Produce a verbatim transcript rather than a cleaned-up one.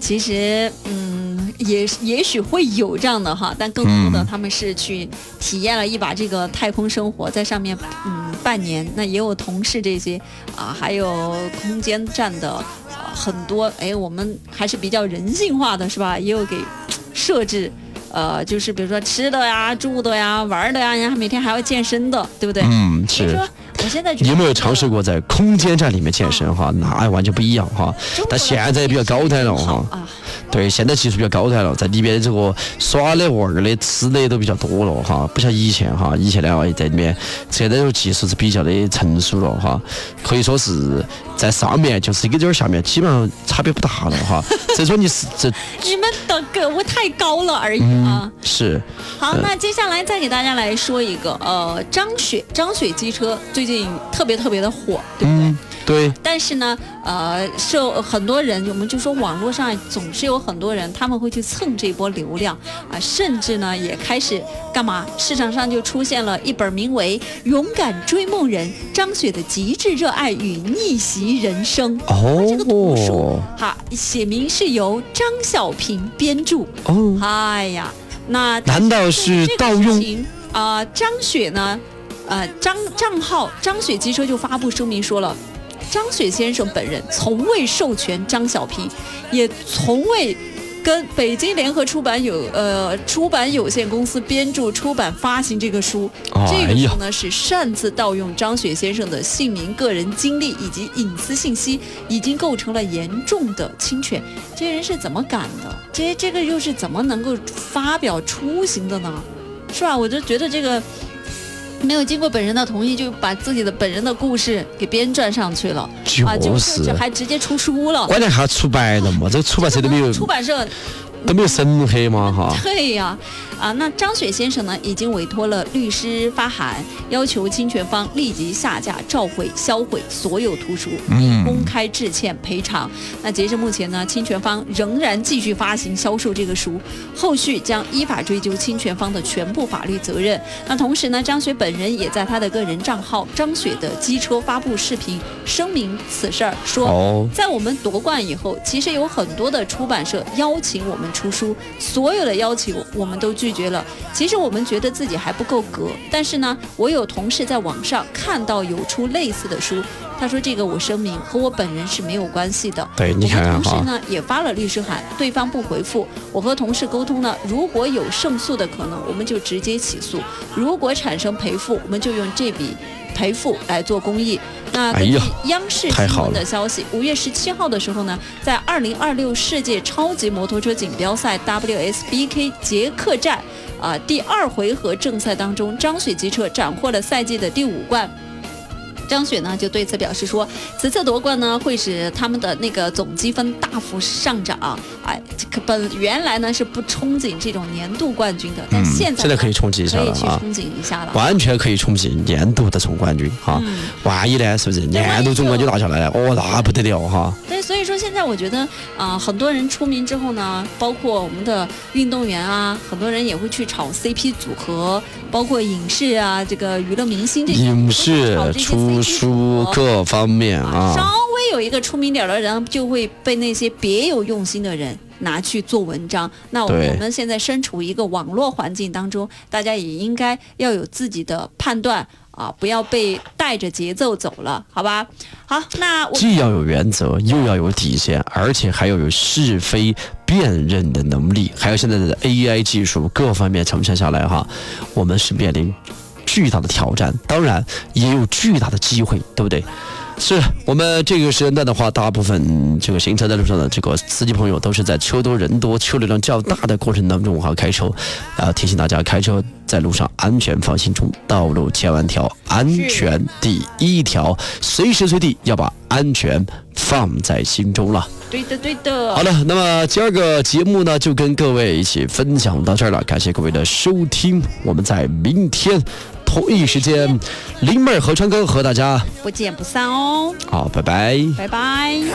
其实嗯，也也许会有这样的哈，但更多的他们是去体验了一把这个太空生活，在上面嗯半年。那也有同事这些啊，还有空间站的、啊、很多，哎，我们还是比较人性化的，是吧？也有给设置。呃，就是比如说吃的呀、住的呀、玩的呀，人家每天还要健身的，对不对？ 嗯，是。 说我现在觉得有没有尝试过在空间站里面健身哈？那完全不一样哈。但现在也比较高端了哈。对，现在技术比较高端了，在里边这个耍的、玩的、吃的都比较多了哈，不像以前哈。以前呢，在里面现在这个技术是比较的成熟了哈，可以说是在上面就是一个点，下面基本上差别不大了哈。所以说你是这你们的个我太高了而已。 嗯啊， 是好，那接下来再给大家来说一个，呃，张雪张雪机车最近特别特别的火，对不对？ 嗯、对。 但是呢，呃，是很多人，我们就说网络上总是有很多人，他们会去蹭这波流量啊、呃，甚至呢也开始干嘛？市场上就出现了一本名为《勇敢追梦人：张雪的极致热爱与逆袭人生》 哦， 这个图书，哈，写明是由张小平编著。 哦， 哎呀。那难道是盗用啊、呃？张雪呢？呃，张账号张雪机车就发布声明说了，张雪先生本人从未授权张小平，也从未跟北京联合出版有呃出版有限公司编著、出版、发行这个书。 哎、 这个书呢是擅自盗用张雪先生的姓名、个人经历以及隐私信息，已经构成了严重的侵权。这些人是怎么敢的？这这个又是怎么能够发表出行的呢？是吧？我就觉得这个没有经过本人的同意，就把自己的本人的故事给编撰上去了， 就是、 啊，就是还直接出书了。 关键还出版了嘛？这个出版社都没有， 出版社都没有审核吗？哈。 对呀、啊，啊，那张雪先生呢，已经委托了律师发函，要求侵权方立即下架、召回、销毁所有图书，并公开致歉赔偿。嗯、那截至目前呢，侵权方仍然继续发行、销售这个书，后续将依法追究侵权方的全部法律责任。那同时呢，张雪本人也在他的个人账号“张雪的机车”发布视频，声明此事儿，说、哦、在我们夺冠以后，其实有很多的出版社邀请我们出书，所有的要求我们都拒绝了。其实我们觉得自己还不够格，但是呢，我有同事在网上看到有出类似的书，他说这个我声明和我本人是没有关系的。 对，你看看哈。 我们同事呢也发了律师函，对方不回复。我和同事沟通呢，如果有胜诉的可能，我们就直接起诉；如果产生赔付，我们就用这笔赔付来做公益。那根据央视新闻的消息，五、哎、月十七号的时候呢，在二零二六世界超级摩托车锦标赛 W S B K 捷克站啊、呃、第二回合正赛当中，张雪机车斩获了赛季的第五冠。张雪呢就对此表示说，此次夺冠呢会使他们的那个总积分大幅上涨。哎，本原来呢是不憧憬这种年度冠军的，但现在、嗯、 现在可以冲击一下了啊， 可以去憧憬一下了， 完全可以冲击年度的总冠军哈、嗯。万一呢，是不是年度总冠军拿下来了？哦，那不得了哈。 对，所以说现在我觉得啊、呃，很多人出名之后呢，包括我们的运动员啊，很多人也会去炒 C P 组合，包括影视啊，这个娱乐明星这些影视出书各方面啊， 稍微有一个出名点的人，就会被那些别有用心的人拿去做文章。那我们现在身处一个网络环境当中，大家也应该要有自己的判断啊，不要被带着节奏走了，好吧？好，那我既要有原则，又要有底线，而且还要有是非辨认的能力，还有现在的 A I 技术各方面呈现下来哈，我们是面临巨大的挑战，当然也有巨大的机会，对不对？是我们这个时间段的话，大部分这个行车在路上的这个司机朋友都是在车多人多、车流量较大的过程当中哈开车，啊，提醒大家开车在路上安全放心中，道路千万条，安全第一条，随时随地要把安全放在心中了。 对的，对的。 好了，那么今儿个节目呢，就跟各位一起分享到这儿了，感谢各位的收听，我们在明天同一时间，林妹儿和川哥和大家不见不散哦。 好，拜拜， 拜拜。